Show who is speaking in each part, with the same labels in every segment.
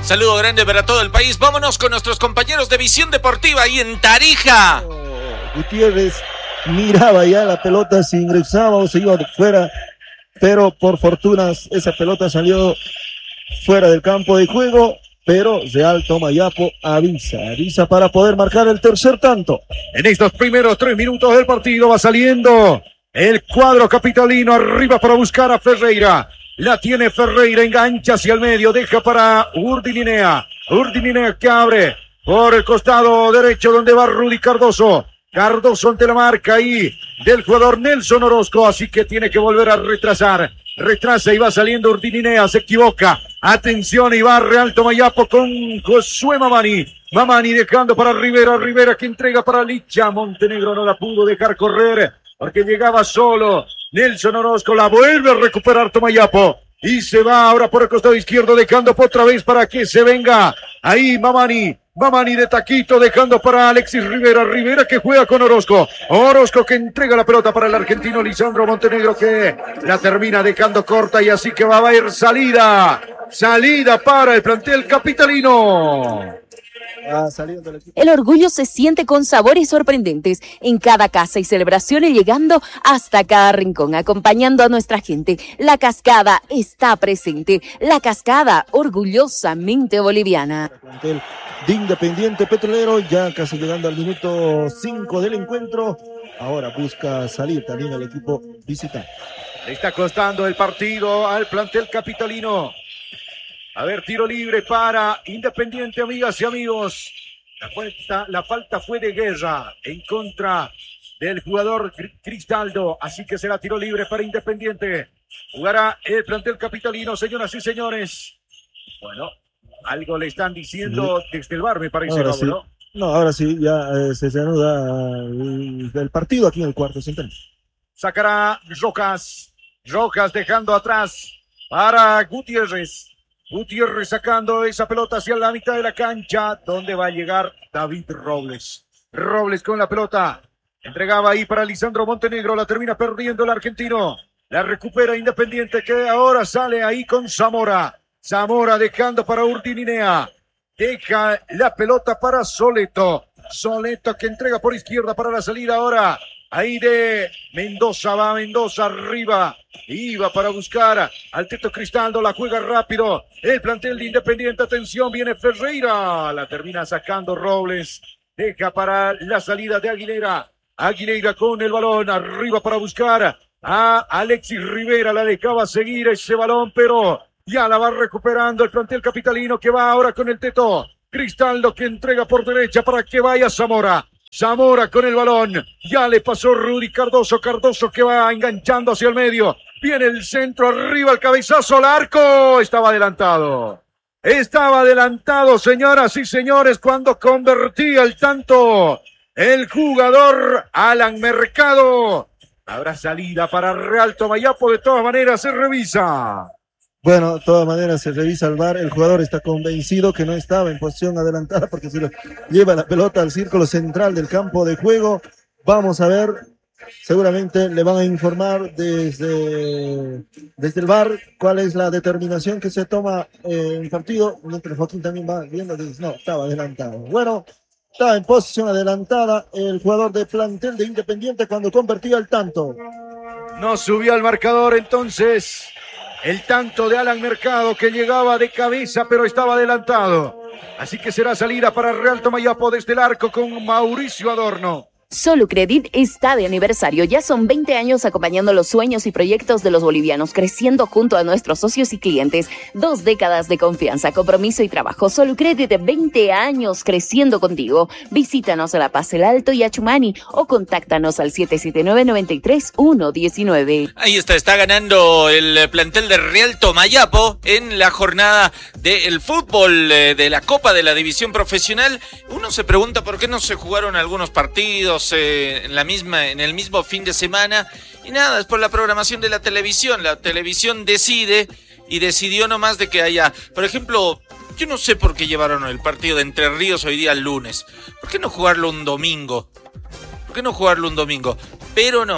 Speaker 1: Saludo grande para todo el país. Vámonos con nuestros compañeros de Visión Deportiva ahí en Tarija.
Speaker 2: Gutiérrez miraba ya la pelota si ingresaba o se iba de fuera, pero por fortuna esa pelota salió fuera del campo de juego, pero Real Tomayapo avisa para poder marcar el tercer tanto.
Speaker 3: En estos primeros 3 minutos del partido va saliendo el cuadro capitalino arriba para buscar a Ferreira. La tiene Ferreira, engancha hacia el medio, deja para Urdilinea. Urdilinea que abre por el costado derecho donde va Rudy Cardoso. Cardoso ante la marca ahí del jugador Nelson Orozco, así que tiene que volver a retrasar. Retrasa y va saliendo Urdilinea, se equivoca. Atención, y va Real Tomayapo con Josué Mamani. Mamani dejando para Rivera. Rivera que entrega para Licha. Montenegro no la pudo dejar correr porque llegaba solo. Nelson Orozco la vuelve a recuperar Tomayapo. Y se va ahora por el costado izquierdo, dejando otra vez para que se venga. Ahí Mamani. Mamani de taquito, dejando para Alexis Rivera. Rivera que juega con Orozco. Orozco que entrega la pelota para el argentino Lisandro Montenegro, que la termina dejando corta, y así que va a haber salida. Salida para el plantel capitalino.
Speaker 4: El orgullo se siente con sabores sorprendentes en cada casa y celebraciones, llegando hasta cada rincón, acompañando a nuestra gente. La Cascada está presente. La Cascada, orgullosamente boliviana.
Speaker 2: De Independiente Petrolero, ya casi llegando al minuto 5 del encuentro. Ahora busca salir también el equipo visitante.
Speaker 3: Le está costando el partido al plantel capitalino. A ver, tiro libre para Independiente, amigas y amigos. La falta fue de Guerra en contra del jugador Cristaldo, así que será tiro libre para Independiente. Jugará el plantel capitalino, señoras y señores. Bueno, algo le están diciendo desde el bar, me parece,
Speaker 2: ahora
Speaker 3: Raúl,
Speaker 2: sí.
Speaker 3: ¿no?
Speaker 2: No, ahora sí, ya se reanuda el partido aquí en el cuarto central.
Speaker 3: Sacará Rojas. Rojas dejando atrás para Gutiérrez. Gutiérrez sacando esa pelota hacia la mitad de la cancha, donde va a llegar David Robles. Robles con la pelota. Entregaba ahí para Lisandro Montenegro, la termina perdiendo el argentino. La recupera Independiente, que ahora sale ahí con Zamora. Zamora dejando para Urdilinea. Deja la pelota para Soleto. Soleto que entrega por izquierda para la salida ahora. Ahí de Mendoza, va Mendoza arriba. Iba para buscar al Teto Cristaldo, la juega rápido. El plantel de Independiente, atención, viene Ferreira. La termina sacando Robles. Deja para la salida de Aguilera. Aguilera con el balón, arriba para buscar a Alexis Rivera. La dejaba seguir ese balón, pero ya la va recuperando el plantel capitalino, que va ahora con el Teto Cristaldo, que entrega por derecha para que vaya Zamora. Zamora con el balón, ya le pasó Rudy Cardoso. Cardoso que va enganchando hacia el medio. Viene el centro, arriba el cabezazo al arco. Estaba adelantado, señoras y señores, cuando convertía el tanto el jugador Alan Mercado. Habrá salida para Real Tomayapo, de todas maneras se revisa.
Speaker 2: Bueno, de todas maneras se revisa el VAR. El jugador está convencido que no estaba en posición adelantada, porque si lleva la pelota al círculo central del campo de juego. Vamos a ver, seguramente le van a informar desde el VAR cuál es la determinación que se toma en el partido. Mientras Joaquín también va viendo, dice, no, estaba adelantado. Bueno, estaba en posición adelantada el jugador de plantel de Independiente cuando convertía el tanto.
Speaker 3: No subió al marcador entonces el tanto de Alan Mercado, que llegaba de cabeza pero estaba adelantado. Así que será salida para Real Tomayapo desde el arco con Mauricio Adorno.
Speaker 4: Solucredit está de aniversario. Ya son 20 años acompañando los sueños y proyectos de los bolivianos, creciendo junto a nuestros socios y clientes. 2 décadas de confianza, compromiso y trabajo. Solucredit, 20 años creciendo contigo. Visítanos a La Paz, El Alto y Achumani o contáctanos al 779-93-119.
Speaker 1: Ahí está ganando el plantel de Real Tomayapo en la jornada del fútbol de la Copa de la División Profesional. Uno se pregunta por qué no se jugaron algunos partidos en el mismo fin de semana, y nada, es por la programación de la televisión. La televisión decidió nomás de que haya, por ejemplo, yo no sé por qué llevaron el partido de Entre Ríos hoy día el lunes. ¿Por qué no jugarlo un domingo? Pero no,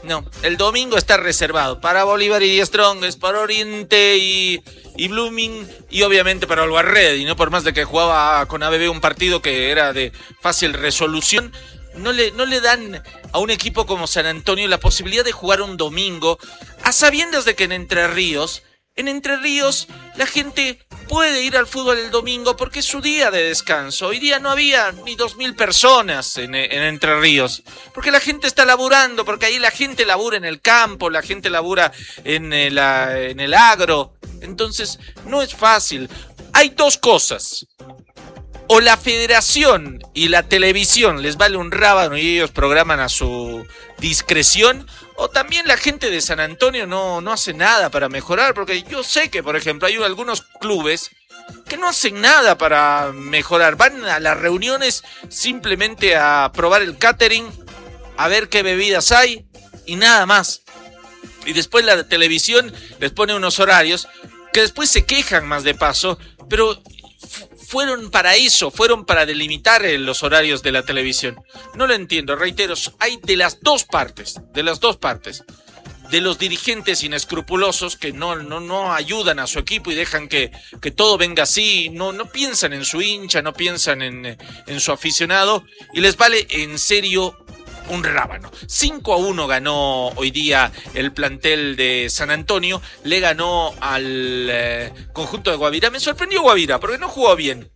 Speaker 1: No, el domingo está reservado para Bolívar y Die Strongest, para Oriente y Blooming, y obviamente para Albarredi, ¿no? Por más de que jugaba con ABB un partido que era de fácil resolución, no le dan a un equipo como San Antonio la posibilidad de jugar un domingo, a sabiendas de que en Entre Ríos la gente puede ir al fútbol el domingo porque es su día de descanso. Hoy día no había ni 2.000 personas en Entre Ríos, porque la gente está laburando, porque ahí la gente labura en el campo, la gente labura en el agro. Entonces no es fácil. Hay dos cosas: o la federación y la televisión les vale un rábano y ellos programan a su discreción, o también la gente de San Antonio no hace nada para mejorar, porque yo sé que, por ejemplo, hay algunos clubes que no hacen nada para mejorar, van a las reuniones simplemente a probar el catering, a ver qué bebidas hay y nada más. Y después la televisión les pone unos horarios que después se quejan más de paso, pero fueron para eso, fueron para delimitar los horarios de la televisión. No lo entiendo, reitero, hay de las dos partes, de los dirigentes inescrupulosos que no ayudan a su equipo y dejan que todo venga así, no piensan en su hincha, no piensan en su aficionado, y les vale en serio un rábano. 5-1 ganó hoy día el plantel de San Antonio, le ganó al conjunto de Guavirá. Me sorprendió Guavirá porque no jugó bien.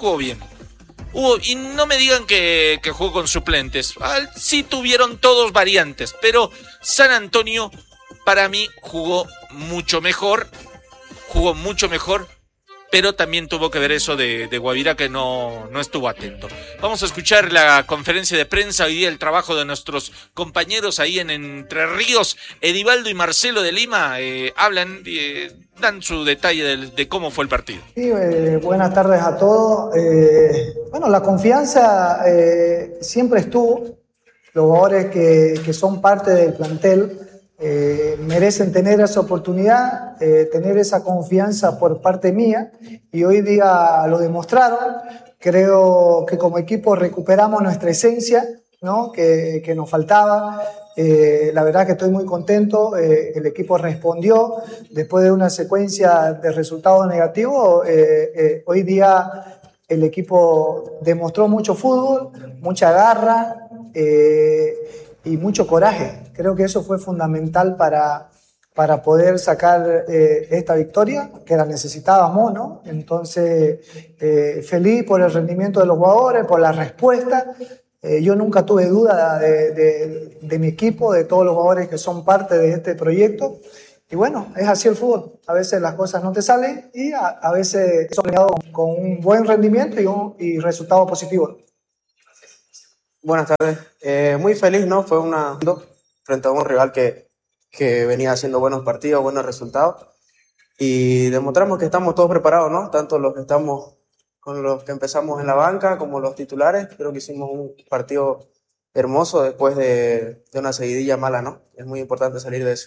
Speaker 1: Y no me digan que jugó con suplentes. Sí tuvieron todos variantes, pero San Antonio para mí jugó mucho mejor, pero también tuvo que ver eso de Guavirá, que no estuvo atento. Vamos a escuchar la conferencia de prensa hoy día, el trabajo de nuestros compañeros ahí en Entre Ríos. Edivaldo y Marcelo de Lima hablan, dan su detalle de cómo fue el partido.
Speaker 5: Sí, buenas tardes a todos. Bueno, la confianza siempre estuvo. Los jugadores que son parte del plantel merecen tener esa oportunidad, tener esa confianza por parte mía, y hoy día lo demostraron. Creo que como equipo recuperamos nuestra esencia, ¿no? que nos faltaba. La verdad que estoy muy contento. El equipo respondió después de una secuencia de resultados negativos. Hoy día el equipo demostró mucho fútbol, mucha garra y mucho coraje. Creo que eso fue fundamental para poder sacar esta victoria, que la necesitábamos, ¿no? Entonces, feliz por el rendimiento de los jugadores, por la respuesta. Yo nunca tuve duda de mi equipo, de todos los jugadores que son parte de este proyecto. Y bueno, es así el fútbol. A veces las cosas no te salen y a veces son con un buen rendimiento y resultados positivos.
Speaker 6: Buenas tardes. Muy feliz, ¿no? Fue frente a un rival que venía haciendo buenos partidos, buenos resultados, y demostramos que estamos todos preparados, ¿no? Tanto los que estamos con los que empezamos en la banca como los titulares. Creo que hicimos un partido hermoso después de una seguidilla mala, ¿no? Es muy importante salir de eso.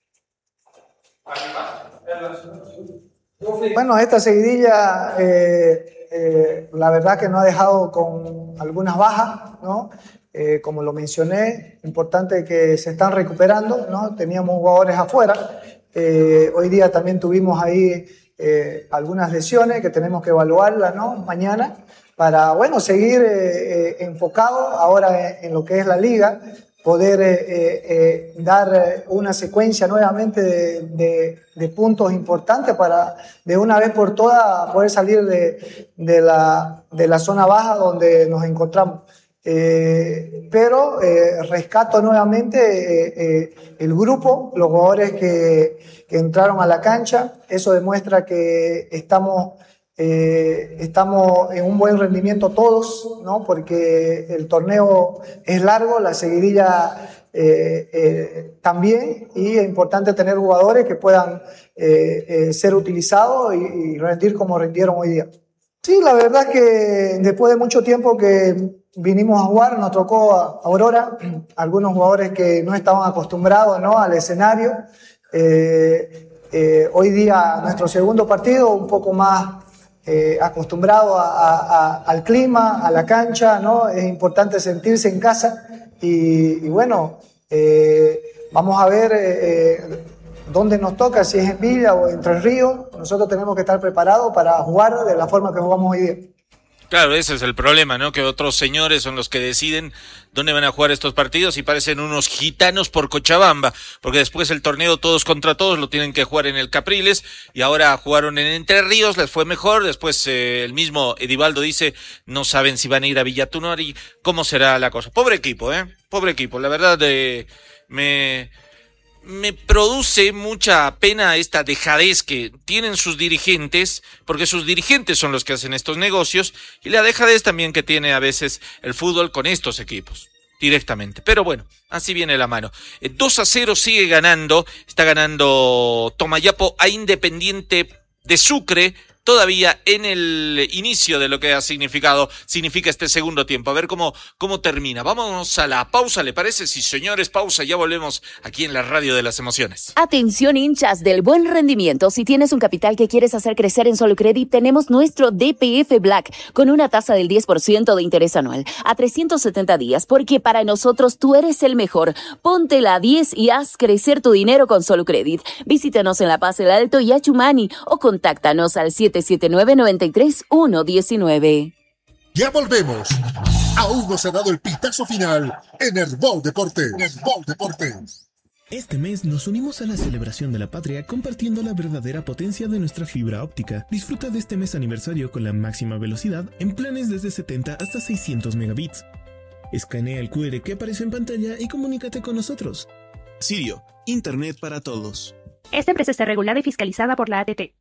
Speaker 5: Bueno, esta seguidilla la verdad que no ha dejado con algunas bajas, ¿no? Como lo mencioné, importante que se están recuperando, ¿no? Teníamos jugadores afuera. Hoy día también tuvimos ahí algunas lesiones que tenemos que evaluarlas, ¿no? Mañana, para, bueno, seguir enfocados ahora en lo que es la liga, poder dar una secuencia nuevamente de puntos importantes para de una vez por todas poder salir de la zona baja donde nos encontramos. Pero rescato nuevamente el grupo, los jugadores que entraron a la cancha. Eso demuestra que estamos en un buen rendimiento todos, ¿no? Porque el torneo es largo, la seguidilla también, y es importante tener jugadores que puedan ser utilizados y rendir como rindieron hoy día. Sí, la verdad que después de mucho tiempo que vinimos a jugar, nos tocó a Aurora, algunos jugadores que no estaban acostumbrados, ¿no? Al escenario. Hoy día nuestro segundo partido, un poco más acostumbrado al clima, a la cancha, ¿no? Es importante sentirse en casa y bueno, Vamos a ver dónde nos toca, si es en Villa o Entre Ríos. Nosotros tenemos que estar preparados para jugar de la forma que jugamos hoy día.
Speaker 1: Claro, ese es el problema, ¿no? Que otros señores son los que deciden dónde van a jugar estos partidos y parecen unos gitanos por Cochabamba, porque después el torneo todos contra todos lo tienen que jugar en el Capriles y ahora jugaron en Entre Ríos, les fue mejor, después el mismo Edivaldo dice, no saben si van a ir a Villa Tunari, cómo será la cosa. Pobre equipo, la verdad me produce mucha pena esta dejadez que tienen sus dirigentes, porque sus dirigentes son los que hacen estos negocios, y la dejadez también que tiene a veces el fútbol con estos equipos, directamente. Pero bueno, así viene la mano. 2-0 sigue ganando, está ganando Tomayapo a Independiente de Sucre, todavía en el inicio de lo que significa este segundo tiempo. A ver cómo termina. Vamos a la pausa, ¿le parece? Sí, señores, pausa, ya volvemos aquí en la Radio de las Emociones.
Speaker 4: Atención, hinchas del buen rendimiento. Si tienes un capital que quieres hacer crecer en Solucredit, tenemos nuestro DPF Black con una tasa del 10% de interés anual a 370 días, porque para nosotros tú eres el mejor. Ponte la 10 y haz crecer tu dinero con Solucredit. Visítanos en La Paz, El Alto y Achumani o contáctanos al 779-93-119.
Speaker 7: Ya volvemos. Aún no se ha dado el pitazo final en Herbol Deportes.
Speaker 8: Este mes nos unimos a la celebración de la patria compartiendo la verdadera potencia de nuestra fibra óptica. Disfruta de este mes aniversario con la máxima velocidad en planes desde 70 hasta 600 megabits. Escanea el QR que aparece en pantalla y comunícate con nosotros. Sirio, Internet para todos.
Speaker 9: Esta empresa está regulada y fiscalizada por la ATT.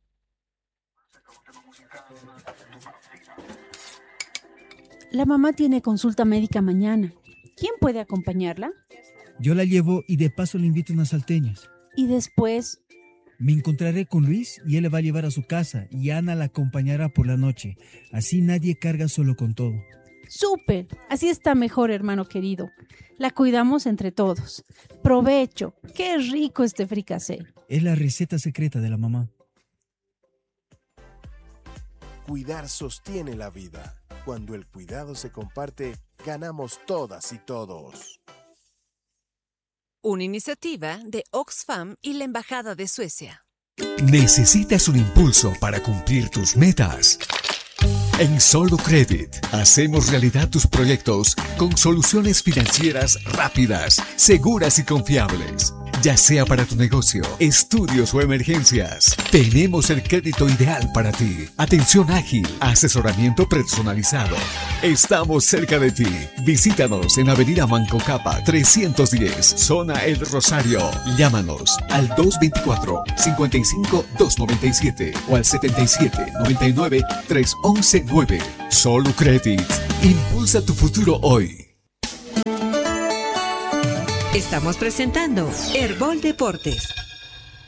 Speaker 10: La mamá tiene consulta médica mañana. ¿Quién puede acompañarla?
Speaker 11: Yo la llevo y de paso le invito unas salteñas.
Speaker 10: ¿Y después?
Speaker 11: Me encontraré con Luis y él le va a llevar a su casa y Ana la acompañará por la noche. Así nadie carga solo con todo.
Speaker 10: ¡Súper! Así está mejor, hermano querido. La cuidamos entre todos. ¡Provecho! ¡Qué rico este fricasé!
Speaker 11: Es la receta secreta de la mamá.
Speaker 12: Cuidar sostiene la vida. Cuando el cuidado se comparte, ganamos todas y todos.
Speaker 13: Una iniciativa de Oxfam y la Embajada de Suecia.
Speaker 14: ¿Necesitas un impulso para cumplir tus metas? En Solucredit hacemos realidad tus proyectos con soluciones financieras rápidas, seguras y confiables. Ya sea para tu negocio, estudios o emergencias, tenemos el crédito ideal para ti. Atención ágil, asesoramiento personalizado. Estamos cerca de ti. Visítanos en Avenida Manco Capa 310, Zona El Rosario. Llámanos al 224-55-297 o al 77-99-311-9. Solucredit. Impulsa tu futuro hoy.
Speaker 13: Estamos presentando Herbol Deportes.